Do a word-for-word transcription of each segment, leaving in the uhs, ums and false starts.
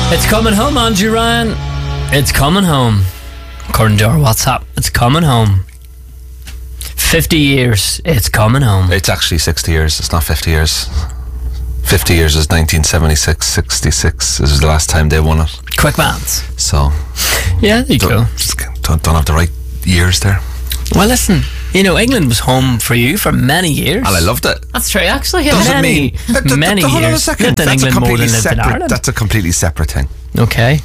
It's coming home, Andrew Ryan. It's coming home. According to our WhatsApp, it's coming home. fifty years, it's coming home. It's actually sixty years. It's not fifty years. fifty years is nineteen seventy-six, sixty-six. This is the last time they won it. Quick maths. So, yeah, there you don't, go. Just don't, don't have the right years there. Well, listen, you know, England was home for you for many years. And I loved it. That's true, actually. Doesn't many, mean th- th- many th- hold on a years. second. Lived in That's England a more than completely lived in separate. Ireland. That's a completely separate thing. Okay.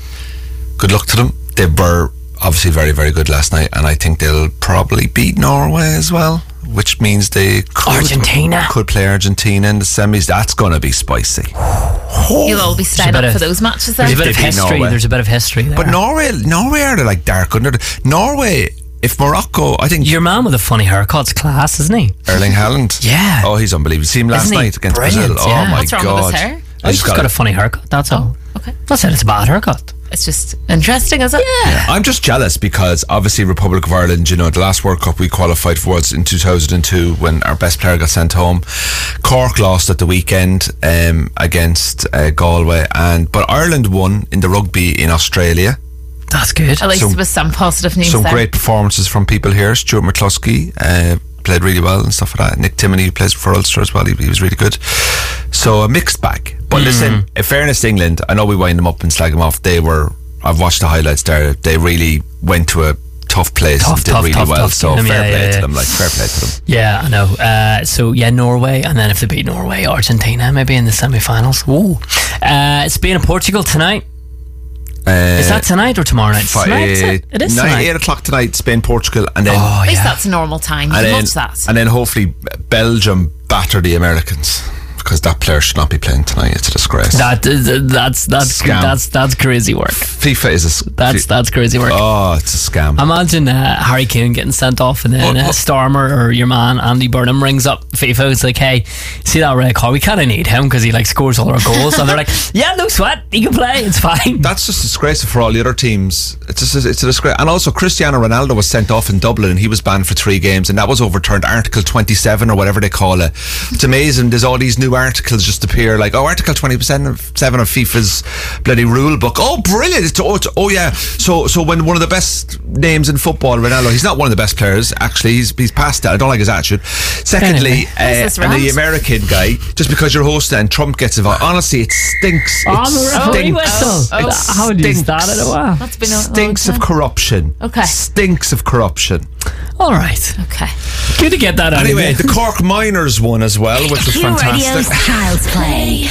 Good luck to them. They were obviously very, very good last night, and I think they'll probably beat Norway as well, which means they could, Argentina. could play Argentina in the semis. That's going to be spicy. You'll all be staying up of, for those matches then. There's a bit of They beat history. Norway. There's a bit of history there. But Norway, Norway are like dark under. Norway, if Morocco, I think your man with a funny haircut's class, isn't he? Erling Haaland. Yeah. Oh, he's unbelievable. See him last Isn't he night against brilliant? Brazil. Yeah. Oh my What's wrong god! with his hair? I just got, got a funny haircut. That's all. Okay. That's it. It's a bad haircut. It's just interesting, is it? Yeah. I'm just jealous because obviously Republic of Ireland, you know, the last World Cup we qualified for was in two thousand two when our best player got sent home. Cork lost at the weekend um, against uh, Galway, and but Ireland won in the rugby in Australia. That's good. At least Some- there was some positive news Some there. great performances from people here. Stuart McCluskey uh, played really well and stuff like that. Nick Timoney, who plays for Ulster as well, he, he was really good. So a mixed bag. But listen, in fairness to England, I know we wind them up and slag them off. They were, I've watched the highlights there, they really went to a tough place Tough, and did tough, really tough, well. tough So game. fair Yeah, play yeah, to yeah. them, like fair play to them. Yeah, I know. Uh, so, yeah, Norway, and then if they beat Norway, Argentina, maybe in the semi-finals. Ooh. Uh, Spain and Portugal tonight. Uh, Is that tonight or tomorrow night? fi- Tonight, is uh, it? It is nine, tonight. eight o'clock tonight, Spain, Portugal, and then Oh, At least yeah. that's a normal time. You and can then, watch that. and then hopefully Belgium batter the Americans, because that player should not be playing tonight. It's a disgrace. That, uh, that's, that's, Scam. that's, that's crazy work. FIFA is a s- That's, that's crazy work. oh, it's a scam. Imagine uh, Harry Kane getting sent off, and then Oh, uh, oh. Stormer or your man Andy Burnham rings up FIFA. It's like, hey, see that red card? We kind of need him because he like scores all our goals. And they're like, yeah, no sweat, he can play. It's fine. That's just disgraceful for all the other teams. It's just, it's a disgrace. And also, Cristiano Ronaldo was sent off in Dublin, and he was banned for three games, and that was overturned. Article twenty-seven or whatever they call it. It's amazing. There's all these new articles just appear, like, oh, Article twenty-seven of FIFA's bloody rule book. Oh, brilliant! It's, oh, it's, oh, yeah. So, so when one of the best names in football, Ronaldo, he's not one of the best players. Actually, he's he's past that. I don't like his attitude. Secondly, Anyway. uh, Who's this, and the Rams? American guy, just because you're hosting and Trump gets involved. Honestly, it stinks. It On the referee stinks. whistle. Oh, It's- How did you stinks. start it? Wow. That's been a long Stinks of time. corruption. Okay. Stinks of corruption. All right. Okay. Good to get that out Anyway, of the Cork Miners won as well, which was Q Radio's fantastic. Child's Play.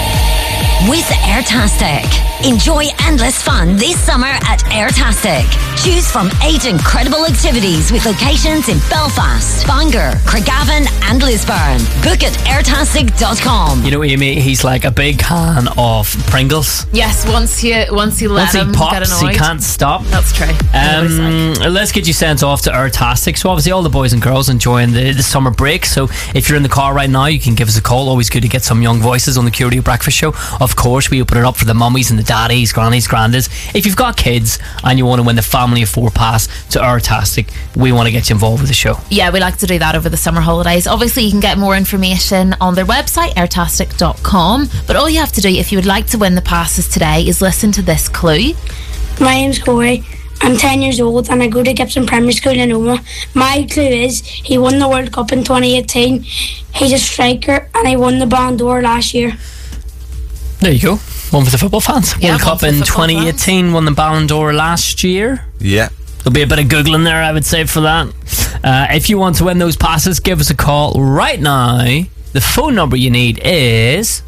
With Airtastic. Enjoy endless fun this summer at Airtastic. Choose from eight incredible activities with locations in Belfast, Bangor, Craigavon and Lisburn. Book at airtastic dot com. You know what you mean? He's like a big can of Pringles. Yes, once you once you let Once he him get pops, annoyed. he can't stop. That's true. Um, let's get you sent off to Airtastic. So obviously all the boys and girls enjoying the, the summer break. So if you're in the car right now, you can give us a call. Always good to get some young voices on the Q Radio Breakfast Show. Of course, we open it up for the mummies and the daddies, grannies, grandads. If you've got kids and you want to win the family of four pass to Airtastic, we want to get you involved with the show. Yeah, we like to do that over the summer holidays. Obviously, you can get more information on their website, airtastic dot com. But all you have to do if you would like to win the passes today is listen to this clue. My name's Corey. I'm ten years old and I go to Gibson Primary School in Oma. My clue is he won the World Cup in twenty eighteen. He's a striker and he won the Ballon d'Or last year. There you go. One for the football fans. Yeah, World one Cup for the in football twenty eighteen, won the Ballon d'Or last year. Yeah. There'll be a bit of Googling there, I would say, for that. Uh, if you want to win those passes, give us a call right now. The phone number you need is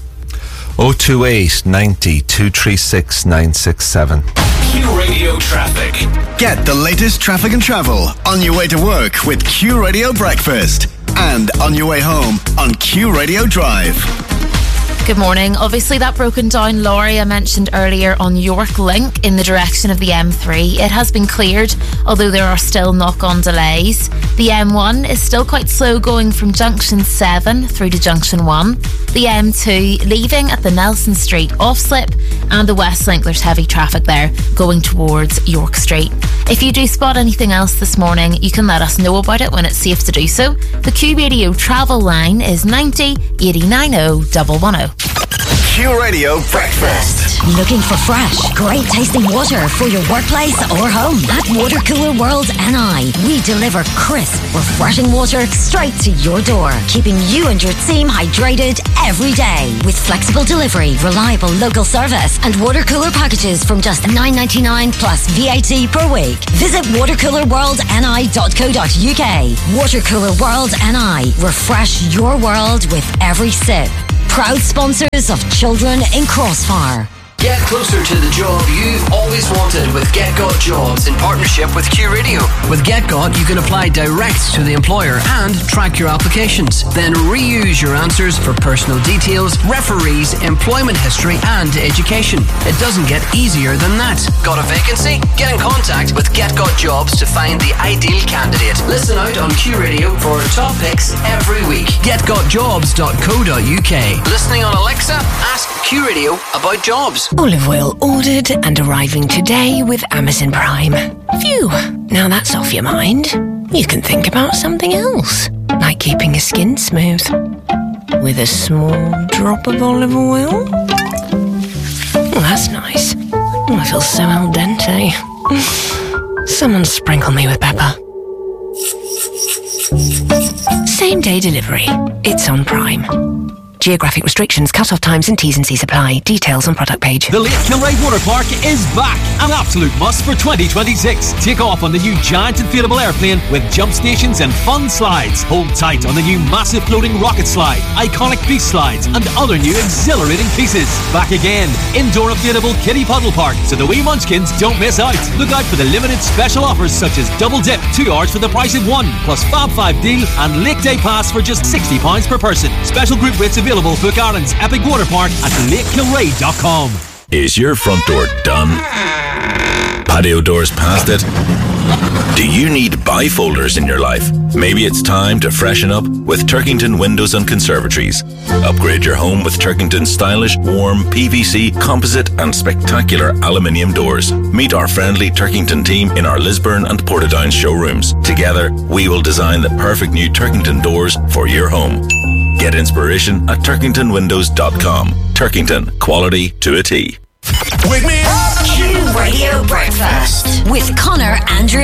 oh two eight, ninety, two three six, nine six seven. Q Radio Traffic. Get the latest traffic and travel on your way to work with Q Radio Breakfast and on your way home on Q Radio Drive. Good morning. Obviously, that broken down lorry I mentioned earlier on York Link in the direction of the M three, it has been cleared, although there are still knock-on delays. The M one is still quite slow going from Junction seven through to Junction one. The M two leaving at the Nelson Street off-slip, and the West Link, there's heavy traffic there going towards York Street. If you do spot anything else this morning, you can let us know about it when it's safe to do so. The Q Radio travel line is ninety, eighty-nine oh, one one oh. Q Radio Breakfast. Looking for fresh, great tasting water for your workplace or home? At Water Cooler World N I, we deliver crisp, refreshing water straight to your door, keeping you and your team hydrated every day. With flexible delivery, reliable local service, and water cooler packages from just nine ninety-nine plus V A T per week. Visit water cooler world n i dot co dot u k. Water Cooler World N I. Refresh your world with every sip. Proud sponsors of Children in Crossfire. Get closer to the job you've always wanted with GetGot Jobs in partnership with Q Radio. With GetGot, you can apply direct to the employer and track your applications. Then reuse your answers for personal details, referees, employment history, and education. It doesn't get easier than that. Got a vacancy? Get in contact with GetGot Jobs to find the ideal candidate. Listen out on Q Radio for top picks every week. get got jobs dot co dot u k. Listening on Alexa? Ask Q Radio about jobs. Olive oil ordered and arriving today with Amazon Prime. Phew, now that's off your mind. You can think about something else, like keeping your skin smooth. With a small drop of olive oil. Oh, that's nice. Oh, I feel so al dente. Someone sprinkle me with pepper. Same day delivery. It's on Prime. Geographic restrictions, cut-off times and T's and C's apply. Details on product page. The Lake Kilray Water Park is back. An absolute must for twenty twenty-six. Take off on the new giant inflatable airplane with jump stations and fun slides. Hold tight on the new massive floating rocket slide, iconic beach slides and other new exhilarating pieces. Back again. Indoor inflatable kiddie puddle park so the wee munchkins don't miss out. Look out for the limited special offers such as double dip, two hours for the price of one, plus Fab five deal and Lake Day Pass for just sixty pounds per person. Special group rates available. Book Ireland's Epic Water Park at lake kilray dot com. Is your front door done? Patio doors past it? Do you need bifolders in your life? Maybe it's time to freshen up with Turkington Windows and Conservatories. Upgrade your home with Turkington's stylish, warm, P V C, composite and spectacular aluminium doors. Meet our friendly Turkington team in our Lisburn and Portadown showrooms. Together, we will design the perfect new Turkington doors for your home. Get inspiration at turkington windows dot com. Turkington, quality to a T. Wake me up! Q Radio Breakfast with Connor Andrew